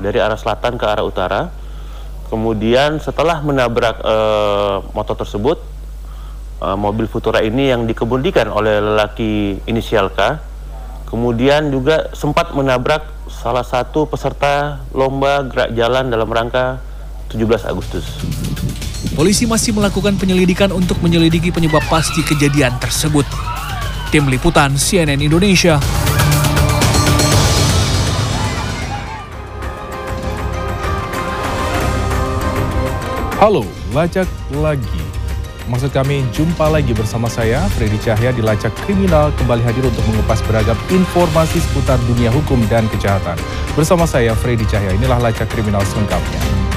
dari arah selatan ke arah utara. Kemudian setelah menabrak motor tersebut, mobil Futura ini yang dikemudikan oleh lelaki inisial K, kemudian juga sempat menabrak salah satu peserta lomba gerak jalan dalam rangka 17 Agustus. Polisi masih melakukan penyelidikan untuk menyelidiki penyebab pasti kejadian tersebut. Tim Liputan CNN Indonesia. Halo, Lacak Lagi. Maksud kami, jumpa lagi bersama saya, Freddy Cahya di Lacak Kriminal, kembali hadir untuk mengupas beragam informasi seputar dunia hukum dan kejahatan. Bersama saya, Freddy Cahya, inilah Lacak Kriminal selengkapnya.